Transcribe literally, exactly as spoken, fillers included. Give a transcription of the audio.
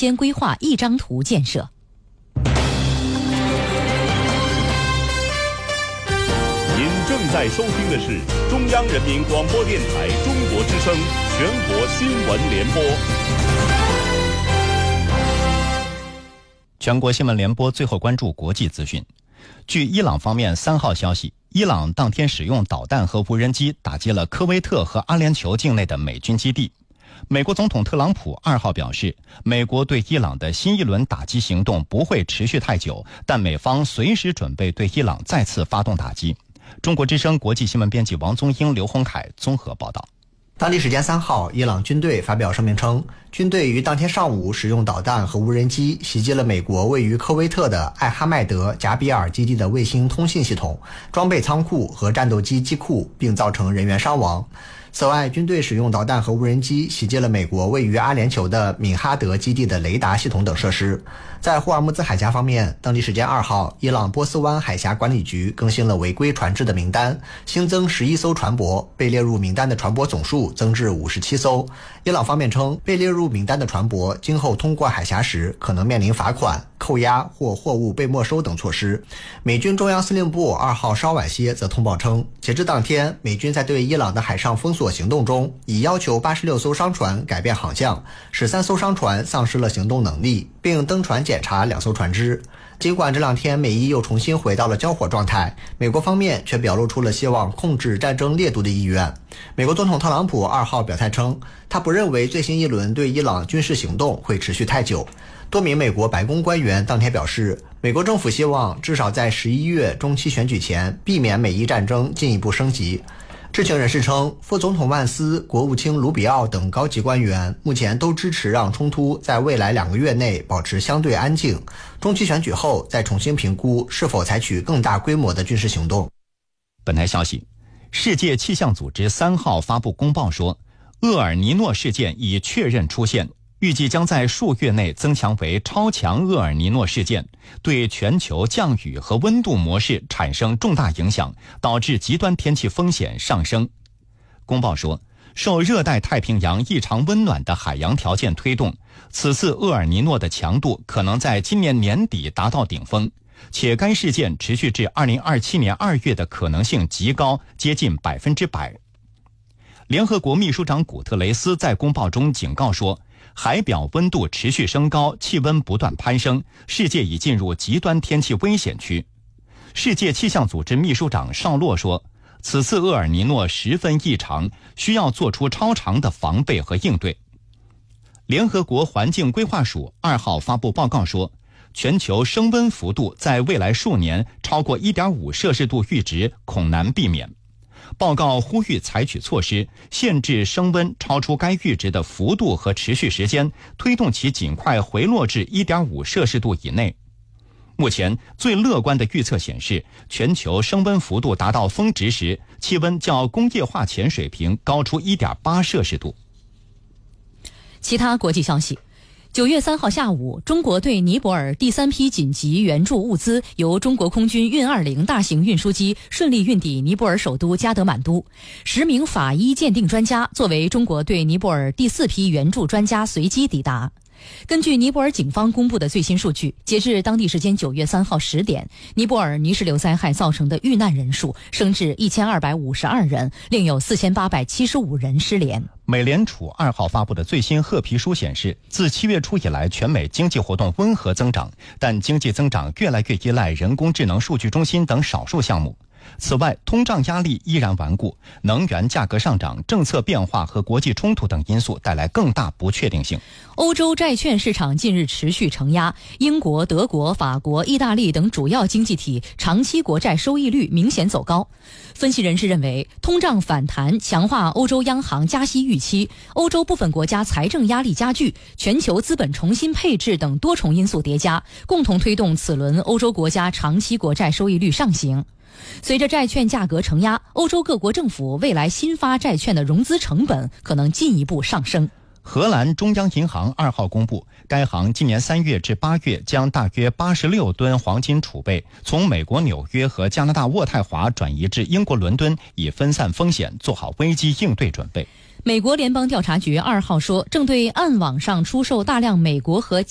间规划一张图建设。 您正在收听的是中央人民广播电台中国之声全国新闻联播。 全国新闻联播最后关注国际资讯。据伊朗方面三号消息，伊朗当天使用导弹和无人机打击了科威特和阿联酋境内的美军基地。美国总统特朗普二号表示，美国对伊朗的新一轮打击行动不会持续太久，但美方随时准备对伊朗再次发动打击。中国之声国际新闻编辑王宗英、刘洪凯综合报道。 当地时间三号，伊朗军队发表声明称，军队于当天上午使用导弹和无人机袭击了美国位于科威特的艾哈迈德贾比尔基地的卫星通信系统、装备仓库和战斗机机库，并造成人员伤亡。此外，军队使用导弹和无人机袭击了美国位于阿联酋的敏哈德基地的雷达系统等设施。在霍尔木兹海峡方面，当地时间二号，伊朗波斯湾海峡管理局更新了违规船只的名单，新增十一艘船舶，被列入名单的船舶总数增至五十七艘。伊朗方面称，被列入名单的船舶今后通过海峡时可能面临罚款、扣押或货物被没收等措施。美军中央司令部二号稍晚些则通报称，截至当天，美军在对伊朗的海上封锁行动中，已要求八十六艘商船改变航向，十三艘商船丧失了行动能力，并登船检查两艘船只。尽管这两天美伊又重新回到了交火状态，美国方面却表露出了希望控制战争烈度的意愿。美国总统特朗普二号表态称，他不认为最新一轮对伊朗军事行动会持续太久。多名美国白宫官员当天表示，美国政府希望至少在十一月中期选举前避免美伊战争进一步升级。知情人士称，副总统万斯、国务卿卢比奥等高级官员目前都支持让冲突在未来两个月内保持相对安静，中期选举后再重新评估是否采取更大规模的军事行动。 本台消息，世界气象组织三号发布公报说，厄尔尼诺事件已确认出现，预计将在数月内增强为超强厄尔尼诺事件，对全球降雨和温度模式产生重大影响，导致极端天气风险上升。公报说，受热带太平洋异常温暖的海洋条件推动，此次厄尔尼诺的强度可能在今年年底达到顶峰，且该事件持续至二零二七年二月的可能性极高，接近百分之百。联合国秘书长古特雷斯在公报中警告说，海表温度持续升高，气温不断攀升，世界已进入极端天气危险区。世界气象组织秘书长绍洛说，此次厄尔尼诺十分异常，需要做出超常的防备和应对。联合国环境规划署二号发布报告说，全球升温幅度在未来数年超过 一点五摄氏度阈值恐难避免。报告呼吁采取措施，限制升温超出该阈值的幅度和持续时间，推动其尽快回落至 一点五摄氏度以内。目前最乐观的预测显示，全球升温幅度达到峰值时，气温较工业化前水平高出 一点八摄氏度。 其他国际消息，九月三号下午，中国对尼泊尔第三批紧急援助物资由中国空军运二零大型运输机顺利运抵尼泊尔首都加德满都。十名法医鉴定专家作为中国对尼泊尔第四批援助专家随机抵达。根据尼泊尔警方公布的最新数据，截至当地时间九月三号十点，尼泊尔泥石流灾害造成的遇难人数升至一千二百五十二人，另有四千八百七十五人失联。 美联储二号发布的最新褐皮书显示，自七月初以来，全美经济活动温和增长，但经济增长越来越依赖人工智能数据中心等少数项目。此外，通胀压力依然顽固，能源价格上涨、政策变化和国际冲突等因素带来更大不确定性。 欧洲债券市场近日持续承压，英国、德国、法国、意大利等主要经济体长期国债收益率明显走高。分析人士认为，通胀反弹强化欧洲央行加息预期，欧洲部分国家财政压力加剧，全球资本重新配置等多重因素叠加，共同推动此轮欧洲国家长期国债收益率上行。随着债券价格承压，欧洲各国政府未来新发债券的融资成本可能进一步上升。 荷兰中央银行二号公布，该行今年三月至八月将大约八十六吨黄金储备从美国纽约和加拿大渥太华转移至英国伦敦，以分散风险，做好危机应对准备。 美国联邦调查局二号说，正对暗网上出售大量美国和